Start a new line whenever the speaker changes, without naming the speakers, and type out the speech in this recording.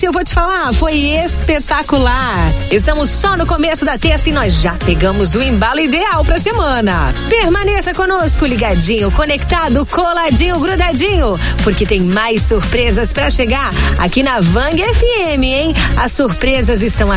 eu vou te falar, foi espetacular. Estamos só no começo da terça e nós já pegamos o embalo ideal pra semana. Permaneça conosco, ligadinho, conectado, coladinho, grudadinho, porque tem mais surpresas pra chegar aqui na Vang FM, hein? As surpresas estão